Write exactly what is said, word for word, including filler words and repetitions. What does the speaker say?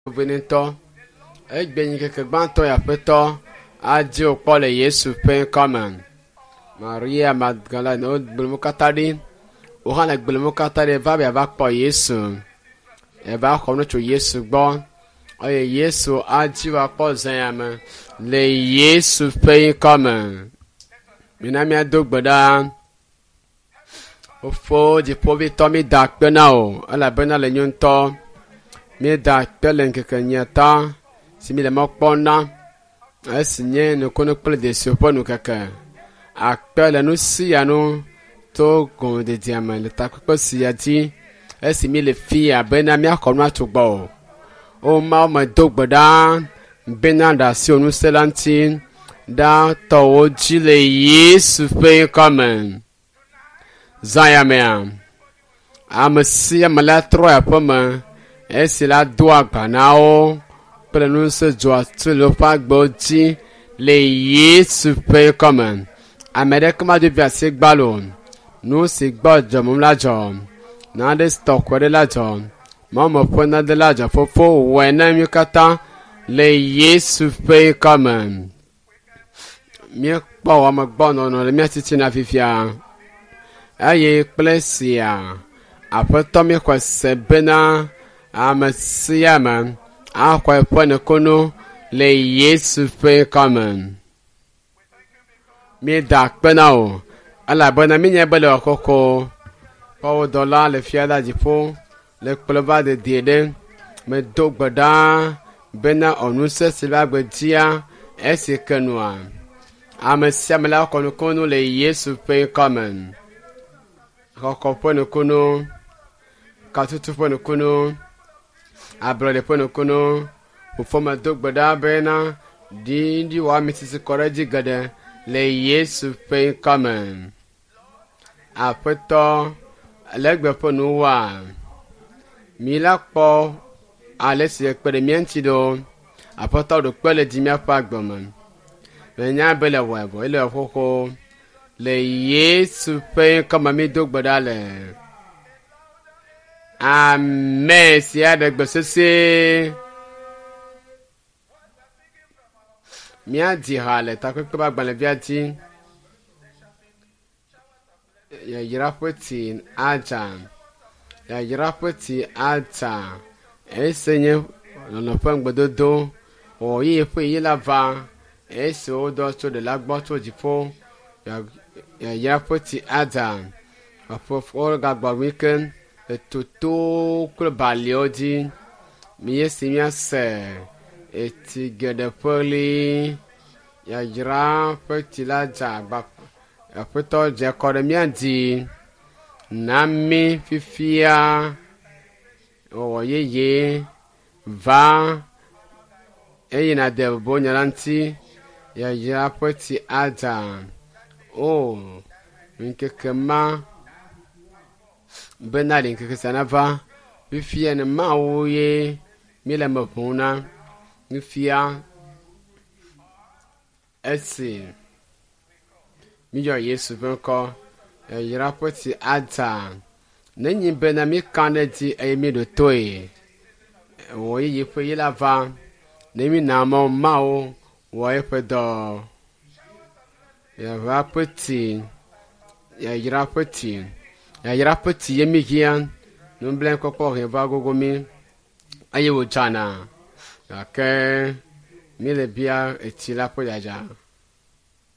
Benito, Egben Kebanto Yapeto, Adio Paul Yesu Pen Common, Maria Magdalene Old Bulmukatari, Uhanak Bulmukatari, Vabia Vakpo Yesu, Eva Honocho Yesu born, Oye Yesu Adio Apozayam, Le Yesu Pen Common, Minamia Dugbada, Ofo, the Povi Tommy Dark Benao, Alabena Lenyunto. Mi da pelen ke kenyata simi le mokpona asinye no kono pele de soponu kaka akpele no sianu to gon de diamant le takpo siati asimi le fia bena mi akono atugbo o ma ma dogboda bena da si onu selantin da to jile Yesu pe komen zayamea amsia mala troya poma Esi la doa banao, prenons ce joie sur le fagboti, les Yesu pe comme. Amérique m'a de verser ballon. Nous c'est badge mon la jom. Nade stock de la jom. Maman pona de la jom fofo wena mikata, les Yesu pe comme. Mieux pas wa magbono no le merci na fifia. Aye plesia. Après tomber quoi c'est bena. Amasiyama akwa pone kono le Yesu fe common mi dak benao ala bona mi nya bele okoko pawo dollar le fiada jipo le plova de diede me dogbada bena onuse silva gbedia ese kenua amasiyama la kono kono le Yesu fe common okoko pone kono katutu pone kono Abrole pono kono ufoma dogbada bena dindi wa mitisi koreji gade le Yesu pe komen apeto legbe pono wa mila po alesi experiment do apeto do pele dimia pa gboman benya bele webo ile okoko le Yesu pe kama mi dogbada le Amen. Si a de gbesese. Mi a di hale ta ko ba gban le bi ati. Ya yirapoti aja. Ya yirapoti aja. Esenye no pan gbododo. O yi pe yi lava. Ese o do to de lagbo to jipo. Ya ya yirapoti aja. Afo for gagba weekend. Toto kule baliodi miye simia se eti gede poli ya jira peti la jagba apeto je kore mi adi nami fifia o yeye va eyi na de bo nyalanti ya jira peti ada o nkekema Benalin que sanava, Bufia ne maouye, Mila Mapuna, Nufia, Essi, Mijo Yesu Benko, a Yapoti Ata, Nenny Benami Candy a middle toy. Woy ye for ye lava, Nemi Namo Mao, wife door. Ya Rapoti, Ya Yapoti. Ya yirapoti yemi gian non blen kokko he vago gomi aye wo chana ya ke mi le bia etila po yaja